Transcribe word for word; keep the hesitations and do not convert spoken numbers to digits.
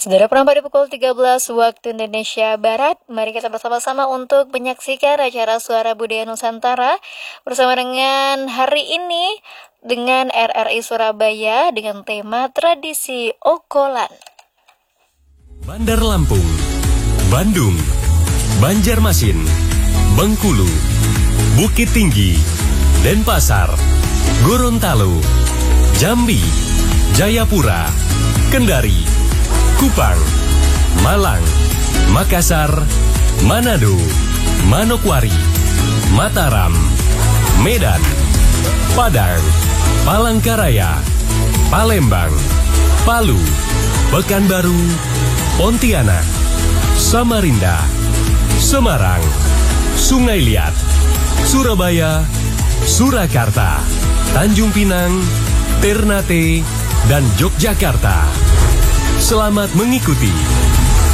Sudah pernah pada pukul tiga belas waktu Indonesia Barat. Mari kita bersama-sama untuk menyaksikan acara Suara Budaya Nusantara bersama dengan hari ini dengan R R I Surabaya dengan tema Tradisi Okolan. Bandar Lampung, Bandung, Banjarmasin, Bengkulu, Bukit Tinggi, Denpasar, Gorontalo, Jambi, Jayapura, Kendari, Kupang, Malang, Makassar, Manado, Manokwari, Mataram, Medan, Padang, Palangkaraya, Palembang, Palu, Pekanbaru, Pontianak, Samarinda, Semarang, Sungai Liat, Surabaya, Surakarta, Tanjung Pinang, Ternate, dan Yogyakarta. Selamat mengikuti